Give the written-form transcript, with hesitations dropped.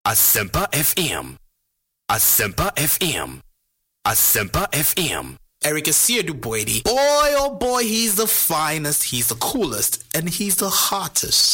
Asempa FM. Asempa FM. Asempa FM. Eric Asiedu Boy, oh boy, he's the finest, he's the coolest, and he's the hottest.